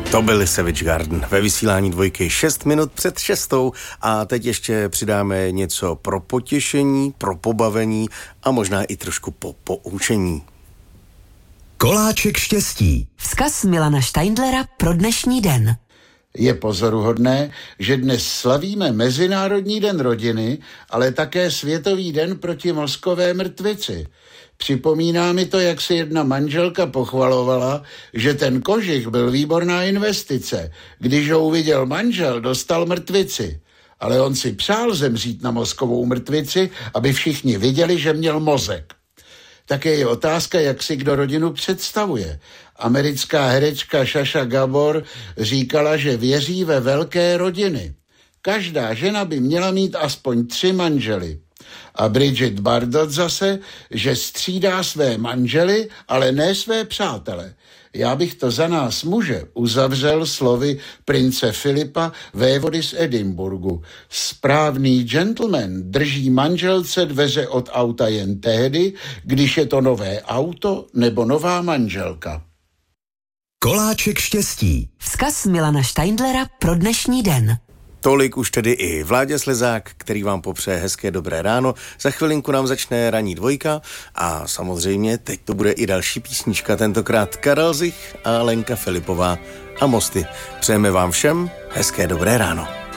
To byl Savage Garden ve vysílání Dvojky 6 minut před 6. A teď ještě přidáme něco pro potěšení, pro pobavení a možná i trošku po poučení. Koláček štěstí. Vzkaz Milana Steindlera pro dnešní den. Je pozoruhodné, že dnes slavíme Mezinárodní den rodiny, ale také Světový den proti mozkové mrtvici. Připomíná mi to, jak si jedna manželka pochvalovala, že ten kožich byl výborná investice. Když ho uviděl manžel, dostal mrtvici. Ale on si přál zemřít na mozkovou mrtvici, aby všichni viděli, že měl mozek. Také je otázka, jak si kdo rodinu představuje. Americká herečka Saša Gabor říkala, že věří ve velké rodiny. Každá žena by měla mít aspoň 3 manžely. A Bridget Bardot zase, že střídá své manžely, ale ne své přátele. Já bych to za nás muže uzavřel slovy prince Filipa, vévody z Edinburgu. Správný gentleman drží manželce dveře od auta jen tehdy, když je to nové auto nebo nová manželka. Koláček štěstí. Vzkaz Milana Steindlera pro dnešní den. Tolik už tedy i Vláďa Slezák, který vám popřeje hezké dobré ráno. Za chvilinku nám začne ranní Dvojka a samozřejmě teď to bude i další písnička, tentokrát Karel Zich a Lenka Filipová a Mosty. Přejeme vám všem hezké dobré ráno.